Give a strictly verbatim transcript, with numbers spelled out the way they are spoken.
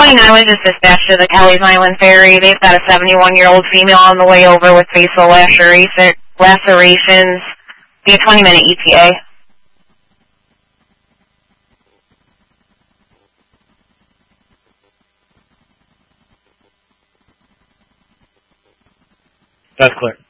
twenty-nine was just dispatched to the Kelly's Island Ferry. They've got a seventy-one-year-old female on the way over with facial laceration, lacerations. Be a twenty-minute E T A. That's clear.